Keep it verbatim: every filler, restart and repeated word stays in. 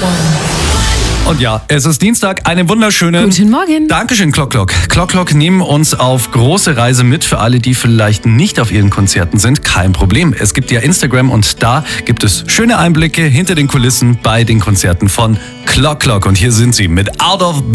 Und ja, es ist Dienstag, einen wunderschönen... Guten Morgen. Dankeschön, Clock Clock. Clock Clock nehmen uns auf große Reise mit. Für alle, die vielleicht nicht auf ihren Konzerten sind, kein Problem. Es gibt ja Instagram und da gibt es schöne Einblicke hinter den Kulissen bei den Konzerten von Clock Clock. Und hier sind sie mit Out of